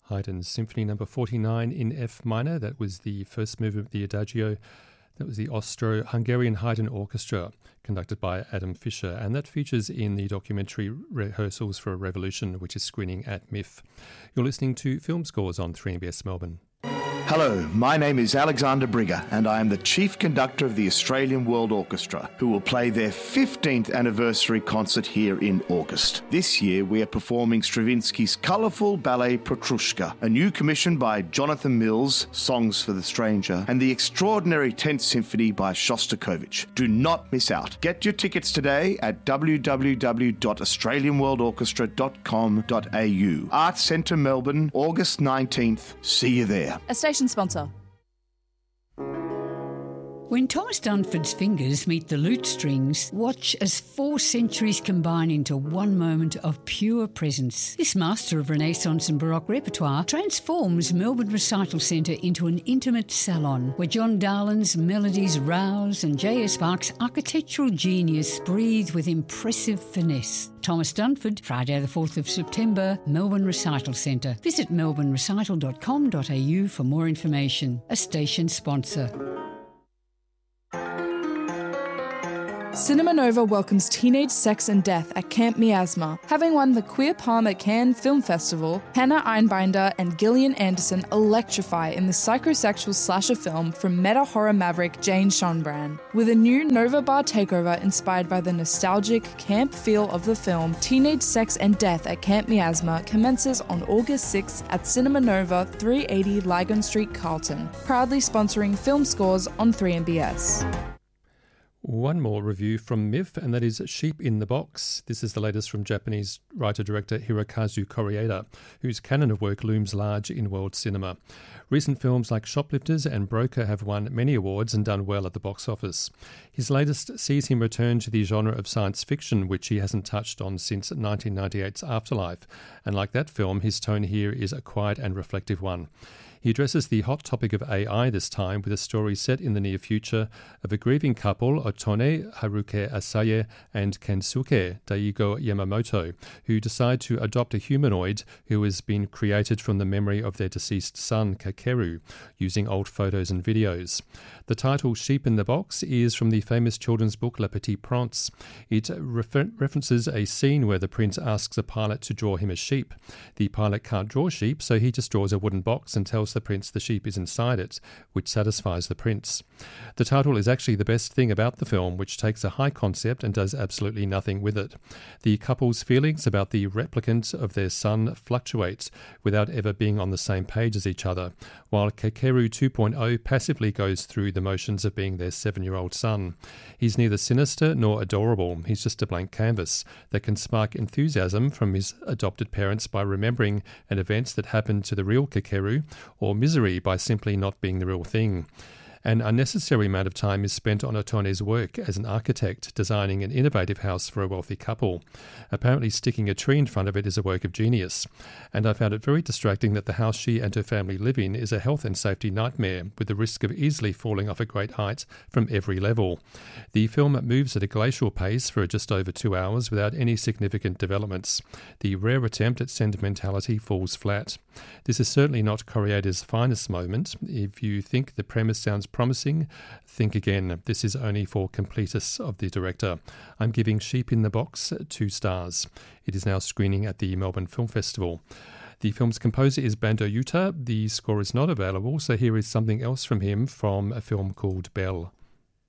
Haydn's Symphony No. 49 in F minor. That was the first movement of the Adagio. That was the Austro-Hungarian Haydn Orchestra, conducted by Adam Fischer, and that features in the documentary Rehearsals for a Revolution, which is screening at MIF. You're listening to Film Scores on 3MBS Melbourne. Hello, my name is Alexander Brigger and I am the Chief Conductor of the Australian World Orchestra, who will play their 15th anniversary concert here in August. This year we are performing Stravinsky's colourful ballet Petrushka, a new commission by Jonathan Mills, Songs for the Stranger, and the extraordinary 10th Symphony by Shostakovich. Do not miss out. Get your tickets today at www.australianworldorchestra.com.au. Arts Centre Melbourne, August 19th. See you there. A station sponsor. When Thomas Dunford's fingers meet the lute strings, watch as 4 centuries combine into one moment of pure presence. This master of Renaissance and Baroque repertoire transforms Melbourne Recital Centre into an intimate salon where John Darlin's melodies rouse and J.S. Bach's architectural genius breathe with impressive finesse. Thomas Dunford, Friday the 4th of September, Melbourne Recital Centre. Visit melbournerecital.com.au for more information. A station sponsor. Cinema Nova welcomes Teenage Sex and Death at Camp Miasma. Having won the Queer Palm at Cannes Film Festival, Hannah Einbinder and Gillian Anderson electrify in the psychosexual slasher film from meta-horror maverick Jane Schonbrand. With a new Nova Bar takeover inspired by the nostalgic camp feel of the film, Teenage Sex and Death at Camp Miasma commences on August 6th at Cinema Nova, 380 Lygon Street, Carlton. Proudly sponsoring Film Scores on 3MBS. One more review from MIF, and that is Sheep in the Box. This is the latest from Japanese writer-director Hirokazu Koreeda, whose canon of work looms large in world cinema. Recent films like Shoplifters and Broker have won many awards and done well at the box office. His latest sees him return to the genre of science fiction, which he hasn't touched on since 1998's Afterlife, and like that film, his tone here is a quiet and reflective one. He addresses the hot topic of AI this time with a story set in the near future of a grieving couple, Otone Haruke Asaye and Kensuke Daigo Yamamoto, who decide to adopt a humanoid who has been created from the memory of their deceased son, Kakeru, using old photos and videos. The title Sheep in the Box is from the famous children's book Le Petit Prince. It references a scene where the prince asks a pilot to draw him a sheep. The pilot can't draw sheep, so he just draws a wooden box and tells the prince the sheep is inside it, which satisfies the prince. The title is actually the best thing about the film, which takes a high concept and does absolutely nothing with it. The couple's feelings about the replicant of their son fluctuates without ever being on the same page as each other, while Kakeru 2.0 passively goes through the motions of being their 7-year-old son. He's neither sinister nor adorable. He's just a blank canvas that can spark enthusiasm from his adopted parents by remembering an event that happened to the real Kakeru, or misery by simply not being the real thing. An unnecessary amount of time is spent on Otone's work as an architect, designing an innovative house for a wealthy couple. Apparently sticking a tree in front of it is a work of genius. And I found it very distracting that the house she and her family live in is a health and safety nightmare, with the risk of easily falling off a great height from every level. The film moves at a glacial pace for just over 2 hours without any significant developments. The rare attempt at sentimentality falls flat. This is certainly not Koreeda's finest moment. If you think the premise sounds promising, think again. This is only for completists of the director. I'm giving Sheep in the Box 2 stars. It is now screening at the Melbourne Film Festival. The film's composer is Bando Yuta. The score is not available, so here is something else from him from a film called Belle.